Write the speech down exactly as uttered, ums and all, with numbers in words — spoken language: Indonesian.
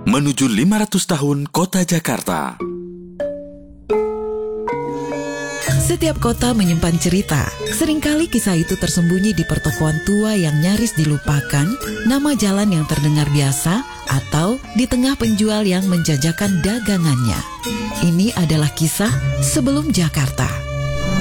Menuju lima ratus tahun Kota Jakarta. Setiap kota menyimpan cerita. Seringkali kisah itu tersembunyi di pertokoan tua yang nyaris dilupakan, nama jalan yang terdengar biasa, atau di tengah penjual yang menjajakan dagangannya. Ini adalah kisah sebelum Jakarta.